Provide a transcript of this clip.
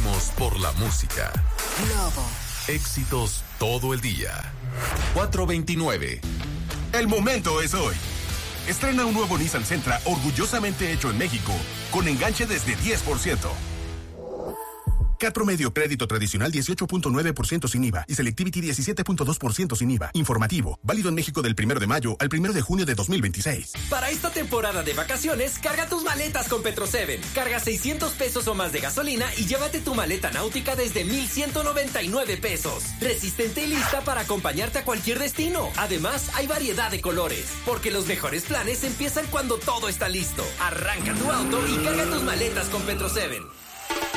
vivimos por la música. Globo. Éxitos todo el día. 429. El momento es hoy. Estrena un nuevo Nissan Sentra orgullosamente hecho en México, con enganche desde 10%. CAT promedio crédito tradicional 18.9% sin IVA y Selectivity 17.2% sin IVA. Informativo, válido en México del 1 de mayo al 1 de junio de 2026. Para esta temporada de vacaciones, carga tus maletas con Petro7. Carga 600 pesos o más de gasolina y llévate tu maleta náutica desde 1,199 pesos. Resistente y lista para acompañarte a cualquier destino. Además, hay variedad de colores, porque los mejores planes empiezan cuando todo está listo. Arranca tu auto y carga tus maletas con Petro7.